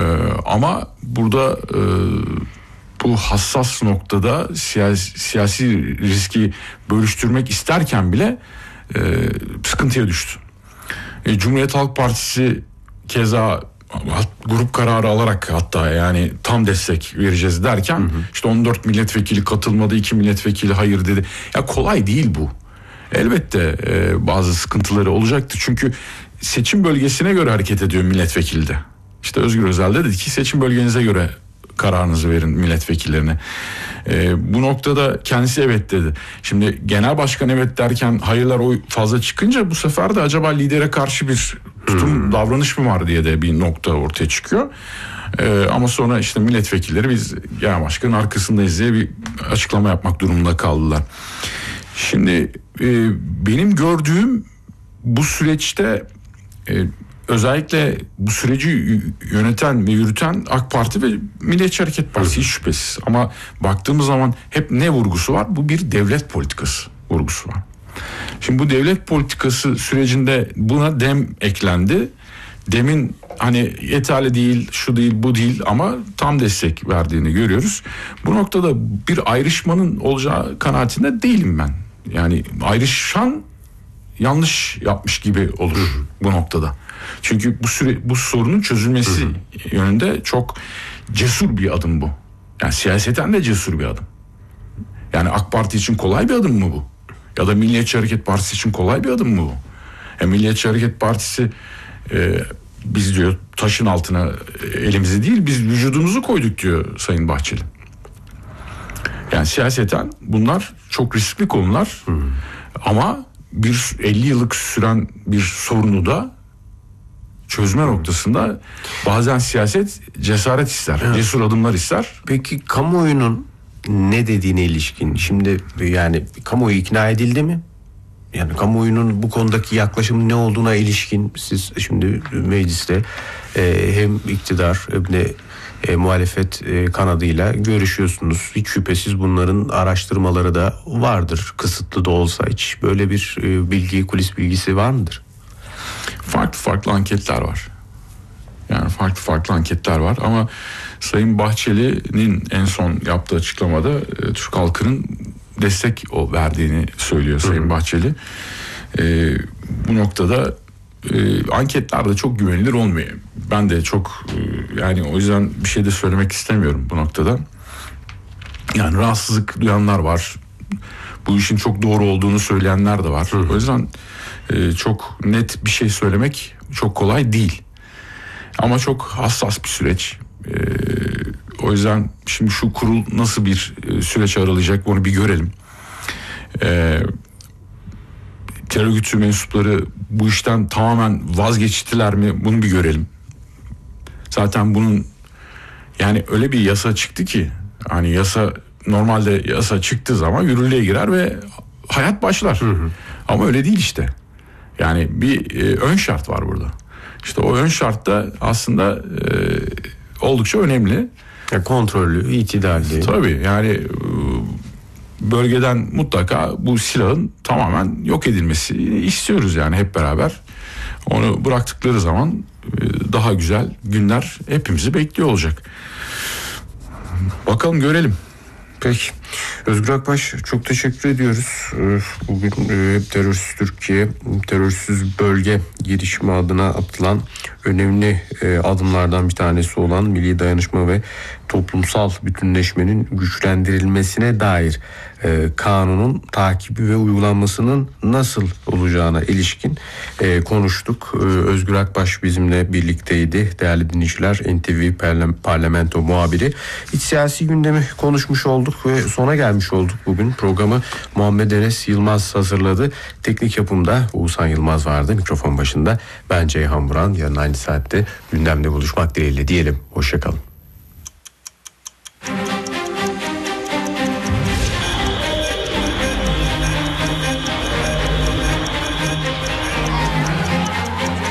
Ama burada bu hassas noktada siyasi riski bölüştürmek isterken bile sıkıntıya düştü. Cumhuriyet Halk Partisi keza grup kararı alarak hatta yani tam destek vereceğiz derken işte 14 milletvekili katılmadı, 2 milletvekili hayır dedi. Ya kolay değil bu. Elbette bazı sıkıntıları olacaktı. Çünkü seçim bölgesine göre hareket ediyor milletvekili de. İşte Özgür Özel de dedi ki seçim bölgenize göre kararınızı verin milletvekillerine. Bu noktada kendisi evet dedi. Şimdi genel başkan evet derken hayırlar oy fazla çıkınca bu sefer de acaba lidere karşı bir tutum davranış mı var diye de bir nokta ortaya çıkıyor. Ama sonra işte milletvekilleri biz genel başkanın arkasındayız diye bir açıklama yapmak durumunda kaldılar. Şimdi benim gördüğüm bu süreçte özellikle bu süreci yöneten ve yürüten AK Parti ve Milliyetçi Hareket Partisi hiç şüphesiz. Ama baktığımız zaman hep ne vurgusu var? Bu bir devlet politikası vurgusu var. Şimdi bu devlet politikası sürecinde buna dem eklendi. Demin hani yeterli değil, şu değil, bu değil ama tam destek verdiğini görüyoruz. Bu noktada bir ayrışmanın olacağı kanaatinde değilim ben. Yani ayrışan yanlış yapmış gibi olur bu noktada. Çünkü bu sorunun çözülmesi yönünde çok cesur bir adım bu. Yani siyaseten de cesur bir adım. Yani AK Parti için kolay bir adım mı bu? Ya da Milliyetçi Hareket Partisi için kolay bir adım mı bu? Milliyetçi Hareket Partisi biz diyor taşın altına elimizi değil biz vücudumuzu koyduk diyor Sayın Bahçeli. Yani siyaseten bunlar çok riskli konular. Ama bir 50 yıllık süren bir sorunu da çözme noktasında bazen siyaset cesaret ister, cesur adımlar ister. Peki kamuoyunun ne dediğine ilişkin şimdi yani kamuoyu ikna edildi mi? Yani kamuoyunun bu konudaki yaklaşımı ne olduğuna ilişkin siz şimdi mecliste hem iktidar hem de muhalefet kanadıyla görüşüyorsunuz. Hiç şüphesiz bunların araştırmaları da vardır. Kısıtlı da olsa hiç böyle bir bilgi, kulis bilgisi var mıdır? Farklı anketler var. Yani farklı anketler var ama Sayın Bahçeli'nin en son yaptığı açıklamada Türk halkının destek verdiğini söylüyor Sayın Bahçeli. Bu noktada anketler de çok güvenilir olmuyor. Ben de çok yani o yüzden bir şey de söylemek istemiyorum bu noktada. Yani rahatsızlık duyanlar var. Bu işin çok doğru olduğunu söyleyenler de var. O yüzden çok net bir şey söylemek çok kolay değil. Ama çok hassas bir süreç. O yüzden şimdi şu kurul nasıl bir süreç aralayacak onu bir görelim. Terör örgütü mensupları bu işten tamamen vazgeçtiler mi bunu bir görelim. Zaten bunun yani öyle bir yasa çıktı ki hani yasa normalde yasa çıktığı zaman yürürlüğe girer ve hayat başlar. Ama öyle değil işte. Yani bir ön şart var burada. İşte o ön şart da aslında oldukça önemli. Ya kontrollü, itidalli. Tabii yani bölgeden mutlaka bu silahın tamamen yok edilmesini istiyoruz yani hep beraber. Onu bıraktıkları zaman daha güzel günler hepimizi bekliyor olacak. Bakalım görelim. Peki. Özgür Akbaş çok teşekkür ediyoruz. Bugün terörsüz Türkiye, terörsüz bölge girişimi adına atılan önemli adımlardan bir tanesi olan milli dayanışma ve toplumsal bütünleşmenin güçlendirilmesine dair kanunun takibi ve uygulanmasının nasıl olacağına ilişkin konuştuk. Özgür Akbaş bizimle birlikteydi. Değerli dinleyiciler, NTV Parlamento muhabiri. İç siyasi gündemi konuşmuş olduk ve sona gelmiş olduk bugün. Programı Muhammed Enes Yılmaz hazırladı. Teknik yapımda Oğuzhan Yılmaz vardı. Mikrofon başında ben Ceyhan Buran. Yarın aynı saatte gündemde buluşmak dileğiyle diyelim. Hoşça kalın.